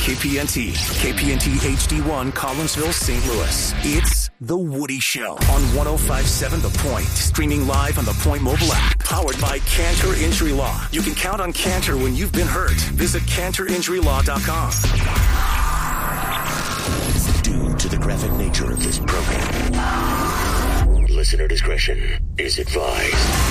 KPNT, KPNT HD1, Collinsville, St. Louis. It's The Woody Show on 105.7 The Point. Streaming live on the Point mobile app. Powered by Cantor Injury Law. You can count on Cantor when you've been hurt. Visit CantorInjuryLaw.com. Due to the graphic nature of this program, listener discretion is advised.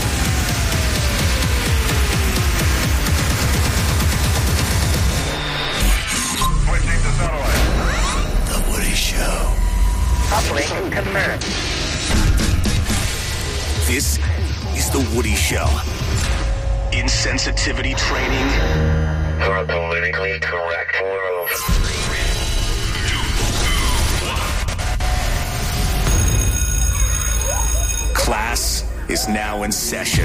The Woody Show. Operation confirmed. This is The Woody Show. Insensitivity training For a politically correct world. Class is now in session.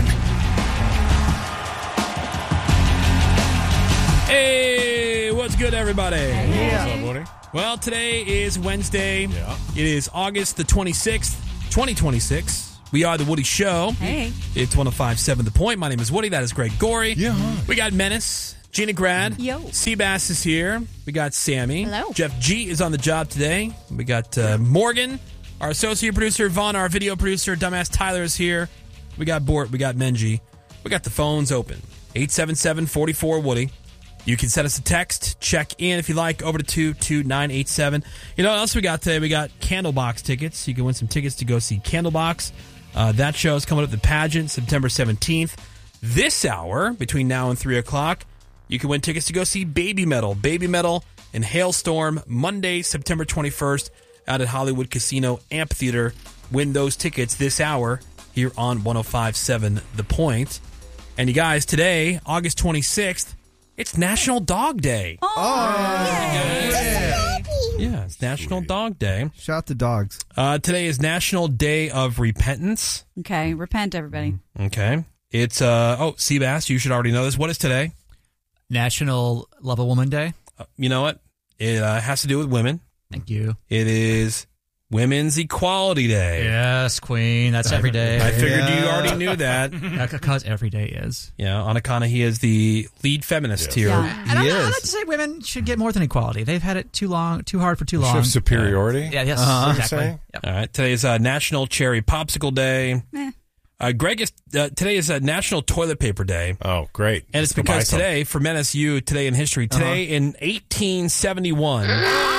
Hey, what's good, everybody? What's up, Woody? Well, today is Wednesday. Yeah. It is August the 26th, 2026. We are The Woody Show. Hey. It's 105.7 The Point. My name is Woody. That is Greg Gorey. Yeah. We got Menace, Gina Grad. Yo. Seabass is here. We got Sammy. Hello. Jeff G is on the job today. We got Morgan, our associate producer. Vaughn, our video producer. Dumbass Tyler is here. We got Bort. We got Menji. We got the phones open. 877-44-WOODY. You can send us a text, check in if you like, over to 22987. You know what else we got today? We got Candlebox tickets. You can win some tickets to go see Candlebox. That show is coming up, the pageant, September 17th. This hour, between now and 3 o'clock, you can win tickets to go see Baby Metal. Baby Metal and Hailstorm, Monday, September 21st, out at Hollywood Casino Amphitheater. Win those tickets this hour here on 105.7 The Point. And you guys, today, August 26th, it's National Dog Day. Yeah, it's National Dog Day. Shout out to dogs. Today is National Day of Repentance. Okay, repent, everybody. Okay. It's, Seabass, you should already know this. What is today? National Love a Woman Day. You know what? It has to do with women. Thank you. It is Women's Equality Day. Yes, Queen. That's every day. I figured you already knew that. Because every day is. Yeah, Anakana, he is the lead feminist here. Yeah. And I like to say women should get more than equality. They've had it too hard for too long. Superiority? Yeah, yes, exactly. Yep. All right. Today is National Cherry Popsicle Day. Greg, today is National Toilet Paper Day. Oh, great. And it's because today, for Menace You, today in history, today in 1871,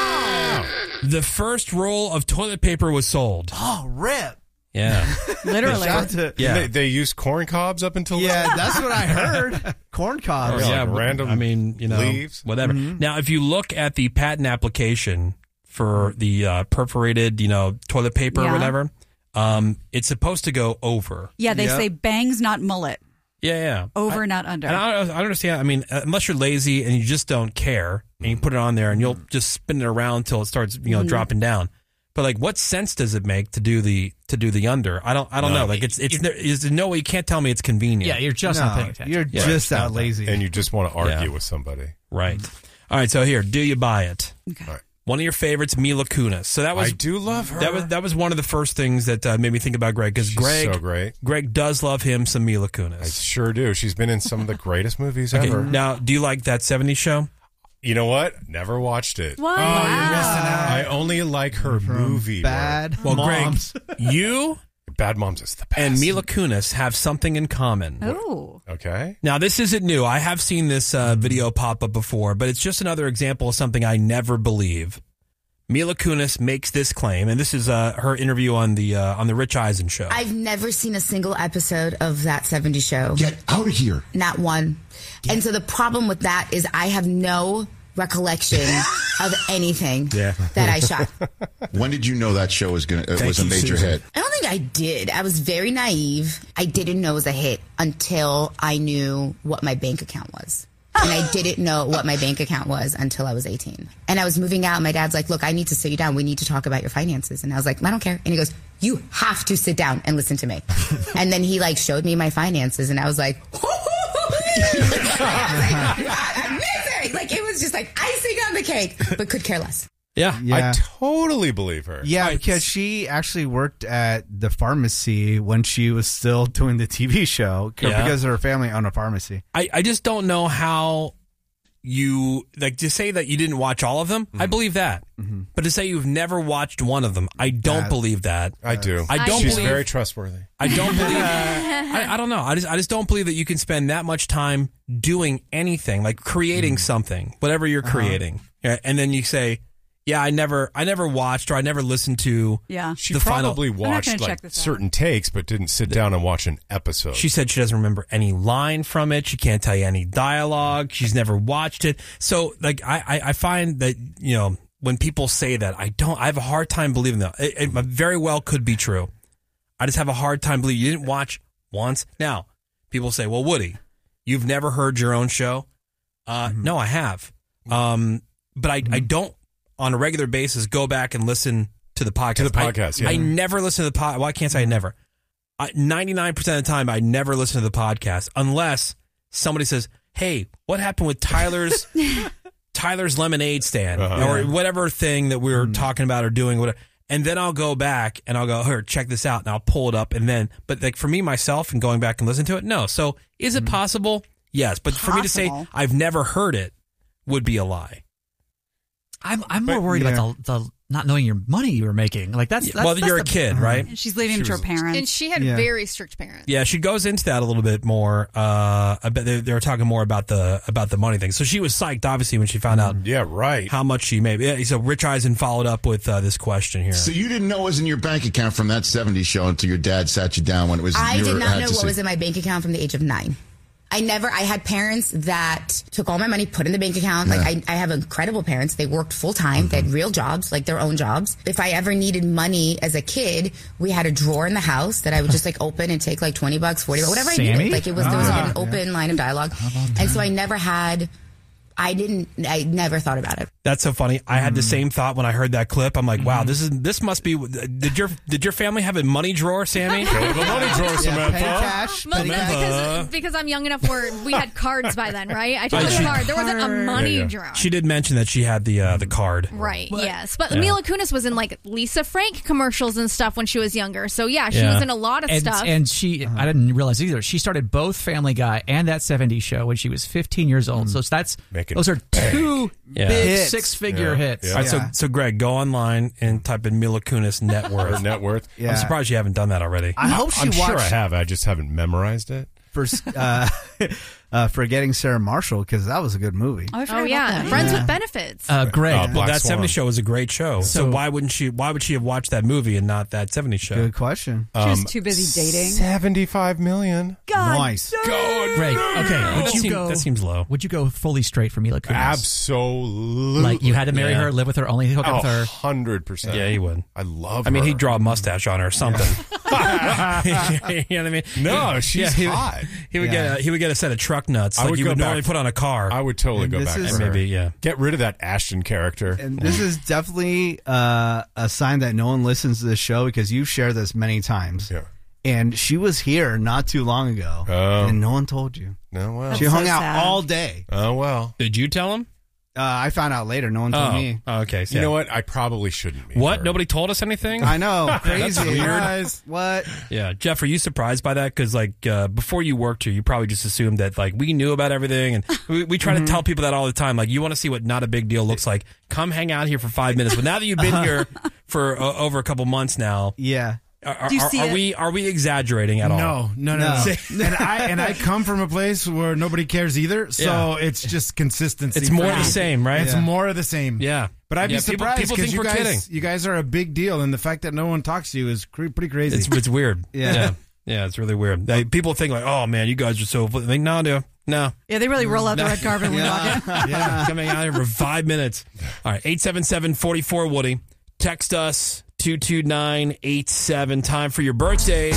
the first roll of toilet paper was sold. Oh, rip. Yeah. Literally. Yeah. They used corn cobs up until Yeah, that's what I heard. Corn cobs. Yeah, like random leaves. Whatever. Mm-hmm. Now, if you look at the patent application for the perforated, toilet paper or whatever, it's supposed to go over. Yeah, they say bangs, not mullet. Yeah. Over, not under. And I don't understand. I mean, unless you're lazy and you just don't care, and you put it on there, and you'll just spin it around until it starts, dropping down. But like, what sense does it make to do the under? I don't know. Like, there's no way. You can't tell me it's convenient. Yeah, you're just not paying attention. You're just out lazy. And you just want to argue with somebody. Right. All right. So here, do you buy it? Okay. All right. One of your favorites, Mila Kunis. So that was I do love her. That was one of the first things that made me think about Greg, because She's so great. Greg does love him some Mila I Kunis. sure do. She's been in some of the greatest movies Okay, ever. now do you like That 70s Show? You know what? Never watched it. What? Oh, you're missing out. I only like her movie. Bad Well, Moms. Greg, you Bad Moms is the best. and Mila Kunis have something in common. Ooh. Okay. Now, this isn't new. I have seen this video pop up before, but it's just another example of something I never believe. Mila Kunis makes this claim, and this is her interview on the Rich Eisen show. I've never seen a single episode of That 70s Show. Get out of here. Not one. And so the problem with that is I have no recollection of anything that I shot. When did you know that show was was a major hit? I don't think I did. I was very naive. I didn't know it was a hit until I knew what my bank account was. And I didn't know what my bank account was until I was 18. And I was moving out. My dad's like, look, I need to sit you down. We need to talk about your finances. And I was like, I don't care. And he goes, you have to sit down and listen to me. And then he showed me my finances. And I was like, amazing. It was just icing on the cake, but could care less. Yeah. I totally believe her. Yeah, because she actually worked at the pharmacy when she was still doing the TV show because her family owned a pharmacy. I just don't know how you like to say that you didn't watch all of them. I believe that, but to say you've never watched one of them, I don't believe that. I do. I don't She's believe. very trustworthy. I don't believe. I don't know. I just don't believe that you can spend that much time doing anything, like creating something, whatever you're creating, and then you say, "Yeah, I never watched or I never listened to." Yeah. She the final. probably watched gonna check like this out. certain takes, but didn't sit down and watch an episode. She said she doesn't remember any line from it. She can't tell you any dialogue. She's never watched it. So, like, I find that, when people say that, I have a hard time believing that. It very well could be true. I just have a hard time believing you didn't watch once. Now, people say, well, Woody, you've never heard your own show? No, I have. But I don't, on a regular basis, go back and listen to the podcast. I never listen to the podcast. Well, I can't say I never. 99% of the time, I never listen to the podcast unless somebody says, hey, what happened with Tyler's lemonade stand or whatever thing that we were talking about or doing, whatever. And then I'll go back and I'll go, here, check this out. And I'll pull it up. And then, but like for me, myself, and going back and listen to it, no. So is it possible? Yes. But for me to say I've never heard it would be a lie. I'm more worried about the not knowing your money you were making. Like that's well, you're a kid, right? And she's leaving to her parents. And she had very strict parents. Yeah, she goes into that a little bit more. I bet they were talking more about the money thing. So she was psyched, obviously, when she found out. Yeah, right. How much she made. Yeah, so Rich Eisen followed up with this question here. So you didn't know what was in your bank account from that 70s show until your dad sat you down when it was. I did not know what was in my bank account from the age of 9. I had parents that took all my money, put in the bank account. Like I have incredible parents. They worked full time. They had real jobs, like their own jobs. If I ever needed money as a kid, we had a drawer in the house that I would just like open and take like $20, $40, whatever I needed. Like there was like an open line of dialogue. And so I never thought about it. That's so funny. I had the same thought when I heard that clip. I'm like, wow, this must be. Did your family have a money drawer, Sammy? Go to the money drawer, Samantha. Petty cash. Well, because I'm young enough where we had cards by then, right? I took a card. There wasn't a money drawer. She did mention that she had the card. Right, yes. But Mila Kunis was in like Lisa Frank commercials and stuff when she was younger. So yeah, she was in a lot of stuff. And she, I didn't realize either, she started both Family Guy and That 70s Show when she was 15 years old. So those are two big six-figure hits. Yeah. All right, so Greg, go online and type in Mila Kunis net worth. Net worth. I'm surprised you haven't done that already. I hope she I'm watched. sure I have. I just haven't memorized it. Forgetting Sarah Marshall, because that was a good movie. Oh, I forgot about that. Friends with Benefits. Greg, well, that Swan. 70s show was a great show. So why would she have watched that movie and not that 70s show? Good question. She was too busy dating. $75 million. Nice. Greg, okay. That seems low. Would you go fully straight for Mila Kunis? Absolutely. Like you had to marry her, live with her, only hook up with her. 100%. Yeah, he would. I love her. I mean, he'd draw a mustache on her or something. You know what I mean? No, she's hot. He would get a set of truck nuts I like would you go would normally back- put on a car. I would totally go this back is- for her. Maybe, Get rid of that Ashton character. And this is definitely a sign that no one listens to this show, because you've shared this many times. Yeah. And she was here not too long ago, and no one told you. No, well. She hung out all day. Oh, well. Did you tell him? I found out later. No one told me. Oh, okay. So You know what? I probably shouldn't be. What? her. Nobody told us anything? I know. Crazy. That's weird. Guys, what? Yeah. Jeff, are you surprised by that? Because, before you worked here, you probably just assumed that, we knew about everything. And we try to tell people that all the time. Like, you want to see what not a big deal looks like, come hang out here for 5 minutes. But now that you've been here for over a couple months now, Yeah. are we exaggerating at all? No. and I come from a place where nobody cares either, so it's just consistency. It's more for of the me. same, right? It's more of the same. Yeah. But I'd be surprised people think because we're kidding. you guys are a big deal, and the fact that no one talks to you is pretty crazy. It's weird. Yeah. Yeah, it's really weird. People think oh man, you guys are so. Like, no, dude. No. Yeah, they really roll out the red carpet when we walk in. Yeah, coming out here for 5 minutes. All right, 877-44-WOODY. Text us 22987. Time for your birthdays.